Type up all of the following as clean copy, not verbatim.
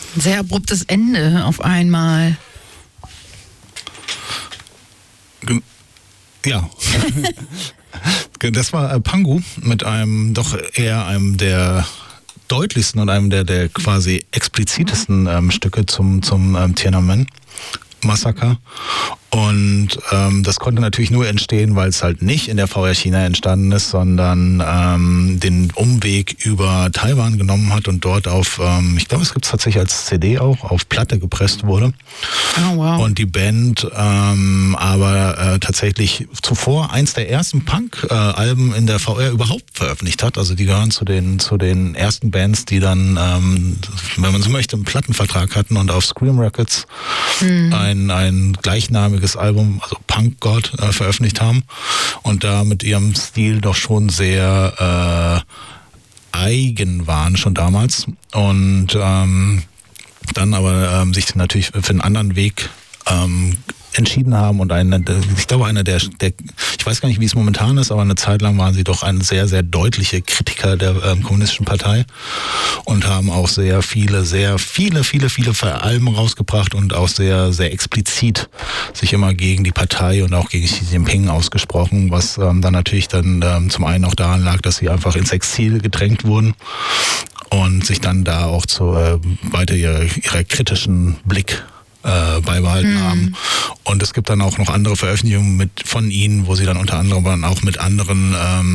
Ein sehr abruptes Ende auf einmal. Ja. Das war Pangu mit einem der deutlichsten und einem der quasi explizitesten Stücke zum Tiananmen-Massaker. Und das konnte natürlich nur entstehen, weil es halt nicht in der VR China entstanden ist, sondern den Umweg über Taiwan genommen hat und dort auf, ich glaube, es gibt es tatsächlich als CD auch, auf Platte gepresst wurde. Oh, wow. Und die Band aber tatsächlich zuvor eins der ersten Punk-Alben in der VR überhaupt veröffentlicht hat. Also die gehören zu den ersten Bands, die dann, wenn man so möchte, einen Plattenvertrag hatten und auf Scream Records ein gleichnamiges Album, also Punk God, veröffentlicht haben und da mit ihrem Stil doch schon sehr eigen waren schon damals und dann aber sich natürlich für einen anderen Weg entschieden haben und ich weiß gar nicht, wie es momentan ist, aber eine Zeit lang waren sie doch ein sehr, sehr deutliche Kritiker der kommunistischen Partei und haben auch sehr viele Alben rausgebracht und auch sehr, sehr explizit sich immer gegen die Partei und auch gegen Xi Jinping ausgesprochen, was dann natürlich dann zum einen auch daran lag, dass sie einfach ins Exil gedrängt wurden und sich dann da auch weiter ihrer kritischen Blick beibehalten haben. Und es gibt dann auch noch andere Veröffentlichungen von ihnen, wo sie dann unter anderem dann auch mit anderen,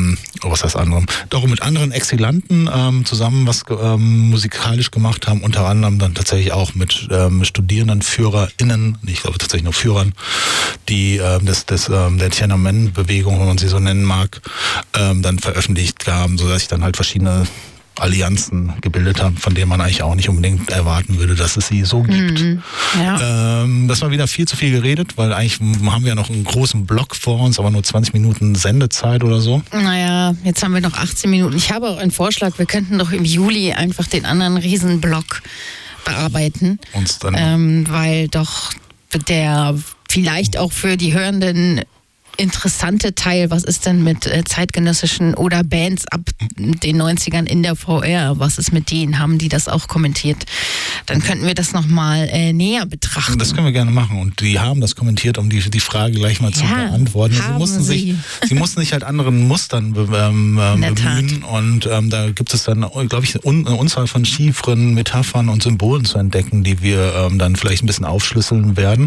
mit anderen Exilanten zusammen was musikalisch gemacht haben, unter anderem dann tatsächlich auch mit StudierendenführerInnen, ich glaube tatsächlich nur Führern, die der Tiananmen-Bewegung, wenn man sie so nennen mag, dann veröffentlicht haben, sodass ich dann halt verschiedene Allianzen gebildet haben, von denen man eigentlich auch nicht unbedingt erwarten würde, dass es sie so gibt. Ja. Das war wieder viel zu viel geredet, weil eigentlich haben wir ja noch einen großen Block vor uns, aber nur 20 Minuten Sendezeit oder so. Naja, jetzt haben wir noch 18 Minuten. Ich habe auch einen Vorschlag, wir könnten doch im Juli einfach den anderen Riesenblock bearbeiten. Uns dann weil doch der vielleicht auch für die Hörenden interessante Teil, was ist denn mit zeitgenössischen oder Bands ab den 90ern in der VR, was ist mit denen, haben die das auch kommentiert? Dann könnten wir das nochmal näher betrachten. Das können wir gerne machen und die haben das kommentiert, um die Frage gleich mal zu beantworten. Sie mussten sich halt anderen Mustern bemühen und da gibt es dann, glaube ich, eine Unzahl von Chiffren, Metaphern und Symbolen zu entdecken, die wir dann vielleicht ein bisschen aufschlüsseln werden.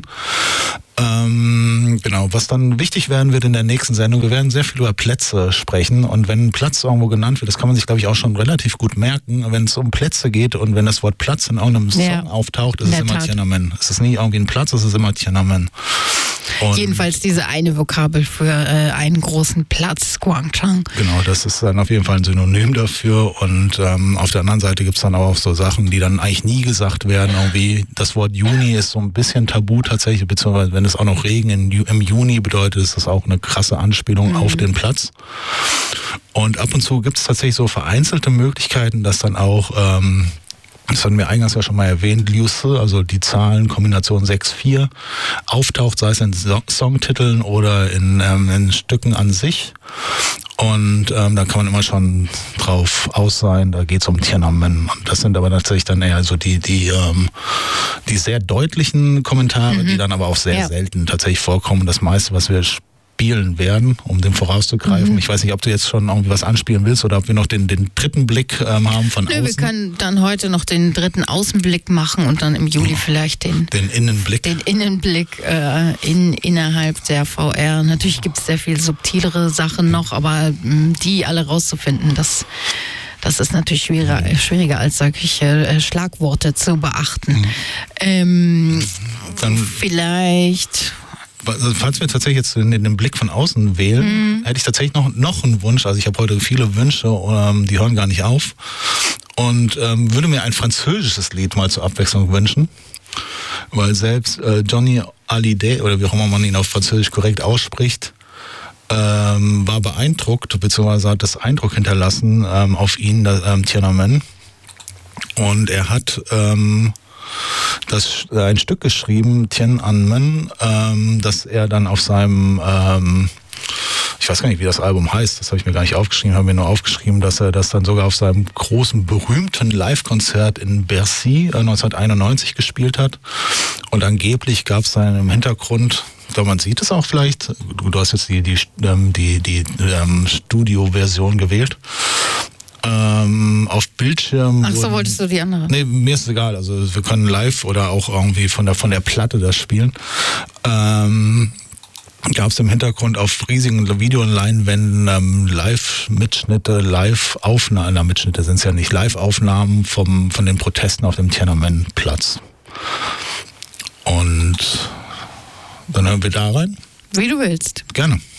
Genau, was dann wichtig werden wird in der nächsten Sendung, wir werden sehr viel über Plätze sprechen und wenn ein Platz irgendwo genannt wird, das kann man sich, glaube ich, auch schon relativ gut merken, wenn es um Plätze geht und wenn das Wort Platz in irgendeinem Song auftaucht, ist es immer Tiananmen. Es ist nie irgendwie ein Platz, es ist immer Tiananmen. Und jedenfalls diese eine Vokabel für einen großen Platz, Guangchang. Genau, das ist dann auf jeden Fall ein Synonym dafür und auf der anderen Seite gibt es dann auch so Sachen, die dann eigentlich nie gesagt werden, irgendwie das Wort Juni ist so ein bisschen tabu tatsächlich, beziehungsweise wenn es auch noch Regen im Juni bedeutet, ist das auch eine krasse Anspielung auf den Platz. Und ab und zu gibt es tatsächlich so vereinzelte Möglichkeiten, dass dann auch das hatten wir eingangs ja schon mal erwähnt, Liu Si, also die Zahlenkombination 6-4, auftaucht, sei es in Songtiteln oder in Stücken an sich. Und da kann man immer schon drauf aus sein, da geht es um Tiananmen. Und das sind aber tatsächlich dann eher so die sehr deutlichen Kommentare, die dann aber auch sehr selten tatsächlich vorkommen. Das meiste, was wir spielen werden, um dem vorauszugreifen. Ich weiß nicht, ob du jetzt schon irgendwie was anspielen willst oder ob wir noch den dritten Blick haben von außen. Wir können dann heute noch den dritten Außenblick machen und dann im Juli vielleicht den Innenblick. Den Innenblick innerhalb der VR. Natürlich gibt es sehr viel subtilere Sachen noch, aber die alle rauszufinden, das ist natürlich schwieriger als solche Schlagworte zu beachten. Dann vielleicht... Falls wir tatsächlich jetzt den Blick von außen wählen, hätte ich tatsächlich noch einen Wunsch. Also ich habe heute viele Wünsche, die hören gar nicht auf. Und würde mir ein französisches Lied mal zur Abwechslung wünschen. Weil selbst Johnny Hallyday, oder wie auch immer man ihn auf Französisch korrekt ausspricht, war beeindruckt, beziehungsweise hat das Eindruck hinterlassen auf ihn, Tiananmen. Und er hat ein Stück geschrieben, Tiananmen, das er dann auf seinem, ich ich weiß gar nicht, wie das Album heißt, das habe ich mir gar nicht aufgeschrieben, habe mir nur aufgeschrieben, dass er das dann sogar auf seinem großen, berühmten Live-Konzert in Bercy 1991 gespielt hat. Und angeblich gab es dann im Hintergrund, ich glaube, man sieht es auch vielleicht, du hast jetzt die Studio-Version gewählt, auf Bildschirm. Ach so, wolltest du die andere? Nee, mir ist egal. Also wir können live oder auch irgendwie von der Platte das spielen. Gab es im Hintergrund auf riesigen Videoleinwänden Live-Mitschnitte, Live-Aufnahmen, Mitschnitte sind es ja nicht, Live-Aufnahmen von den Protesten auf dem Tiananmen-Platz. Und dann hören wir da rein. Wie du willst. Gerne.